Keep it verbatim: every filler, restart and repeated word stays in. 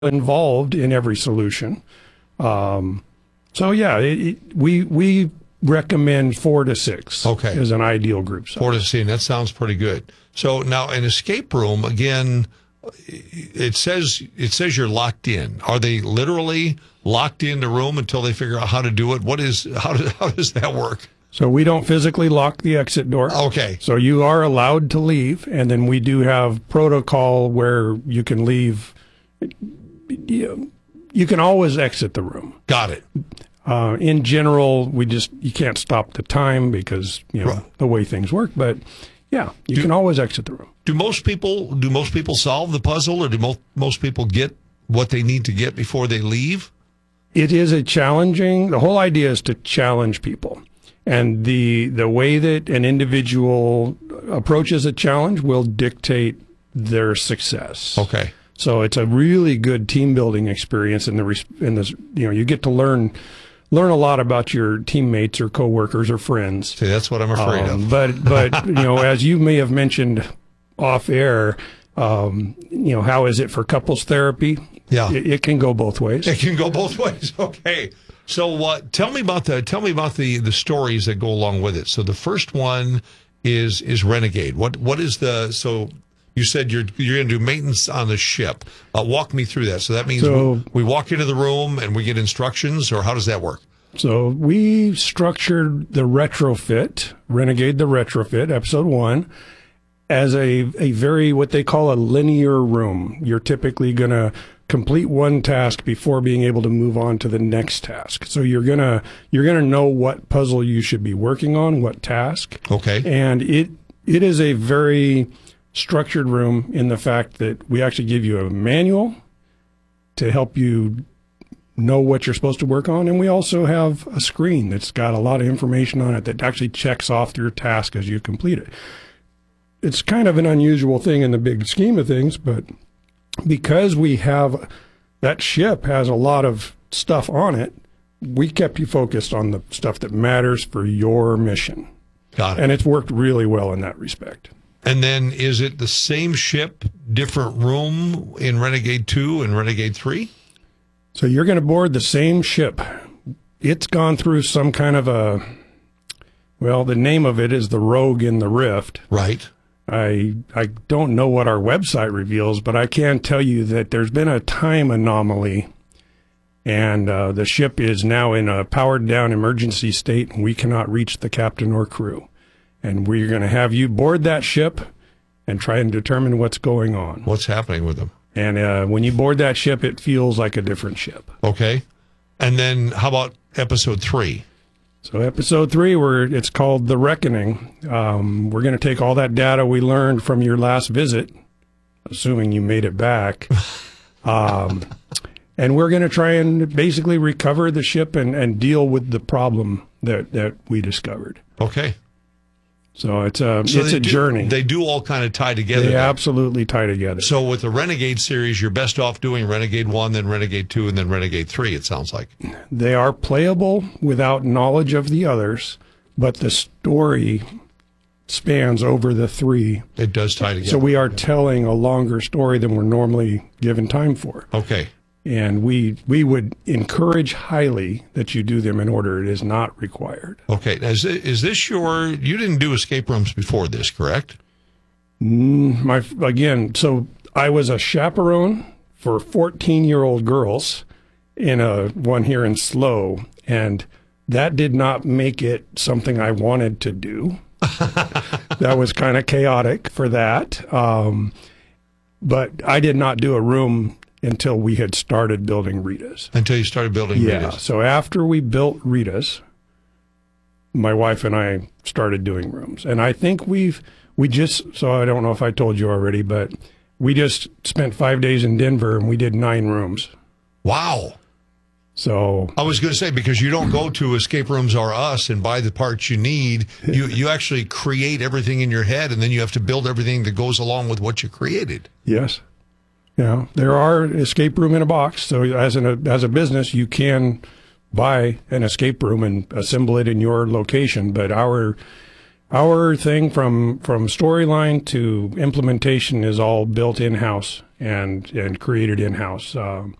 involved in every solution. Um, so yeah, it, it, we we recommend four to six. Okay. As an ideal group size. Four to six. That sounds pretty good. So now an escape room, again, it says it says you're locked in. Are they literally locked in the room until they figure out how to do it? What is how does how does that work? So we don't physically lock the exit door. Okay. So you are allowed to leave, and then we do have protocol where you can leave. You, you can always exit the room. Got it. Uh, in general, we just you can't stop the time because you know Right. the way things work. But yeah, you Do- can always exit the room. Do most people do most people solve the puzzle, or do most most people get what they need to get before they leave? It is a challenging. The whole idea is to challenge people, and the the way that an individual approaches a challenge will dictate their success. Okay. So it's a really good team building experience in the res- in this. You know, you get to learn learn a lot about your teammates or coworkers or friends. See, that's what I'm afraid Um, of. but but you know, as you may have mentioned off air, um, you know, how is it for couples therapy? Yeah. It, it can go both ways. It can go both ways. Okay. So uh, tell me about the tell me about the the stories that go along with it. So the first one is is Renegade. What what is the so you said you're you're going to do maintenance on the ship. Uh, walk me through that. So that means So- we, we walk into the room and we get instructions, or how does that work? So we structured the retrofit, Renegade the Retrofit, episode one, as a, a very, what they call a linear room. You're typically going to complete one task before being able to move on to the next task. So you're going to, you're going to know what puzzle you should be working on, what task. Okay. And it, it is a very structured room in the fact that we actually give you a manual to help you know what you're supposed to work on. And we also have a screen that's got a lot of information on it that actually checks off your task as you complete it. It's kind of an unusual thing in the big scheme of things, but because we have that ship has a lot of stuff on it, we kept you focused on the stuff that matters for your mission. Got it. And it's worked really well in that respect. And then is it the same ship, different room in Renegade two and Renegade three? So you're going to board the same ship. It's gone through some kind of a, well, the name of it is the Rogue in the Rift. Right. I I don't know what our website reveals, but I can tell you that there's been a time anomaly, and uh, the ship is now in a powered down emergency state, and we cannot reach the captain or crew. And we're going to have you board that ship and try and determine what's going on. What's happening with them? And uh, when you board that ship, it feels like a different ship. Okay. And then how about episode three? So episode three, where it's called The Reckoning, um, we're going to take all that data we learned from your last visit, assuming you made it back, um, and we're going to try and basically recover the ship and, and deal with the problem that, that we discovered. Okay. So it's a, So it's they a do- journey. They do all kind of tie together. They then. absolutely tie together. So with the Renegade series, you're best off doing Renegade one, then Renegade two, and then Renegade three, it sounds like. They are playable without knowledge of the others, but the story spans over the three. It does tie together. So we are telling a longer story than we're normally given time for. Okay. And we we would encourage highly that you do them in order. It is not required. Okay. Is, is this your, you didn't do escape rooms before this, correct? Mm, My again, so I was a chaperone for fourteen-year-old girls in a one here in Slow, and that did not make it something I wanted to do. That was kind of chaotic for that. Um, but I did not do a room until we had started building Rita's. Until you started building Yeah. Rita's. So after we built Rita's, my wife and I started doing rooms. And I think we've, we just, so I don't know if I told you already, but we just spent five days in Denver and we did nine rooms. Wow. So I was going to say, because you don't go to Escape Rooms R Us and buy the parts you need. You you actually create everything in your head, and then you have to build everything that goes along with what you created. yes, you know, there are escape room in a box. So as an, as a business, you can buy an escape room and assemble it in your location. But our, Our thing from from storyline to implementation is all built in house and and created in house. Um,